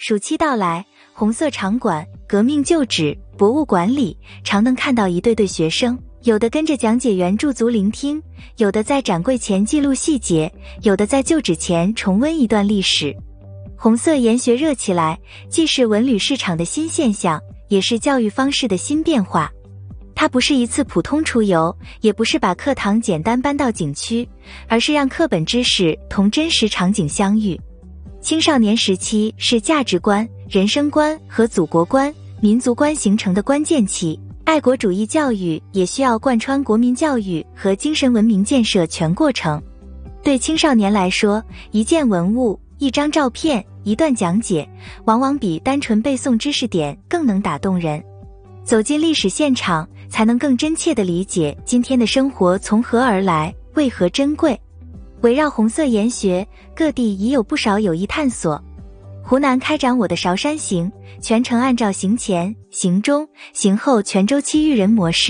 暑期到来，红色场馆、革命旧址、博物馆里，常能看到一对对学生，有的跟着讲解员驻足聆听，有的在展柜前记录细节，有的在旧址前重温一段历史。红色研学热起来，既是文旅市场的新现象，也是教育方式的新变化。它不是一次普通出游，也不是把课堂简单搬到景区，而是让课本知识同真实场景相遇。青少年时期是价值观、人生观和祖国观、民族观形成的关键期，爱国主义教育也需要贯穿国民教育和精神文明建设全过程。对青少年来说，一件文物、一张照片、一段讲解，往往比单纯背诵知识点更能打动人。走进历史现场，才能更真切地理解今天的生活从何而来，为何珍贵。围绕红色研学，各地已有不少有意探索。湖南开展我的韶山行，全程按照行前、行中、行后全周期育人模式，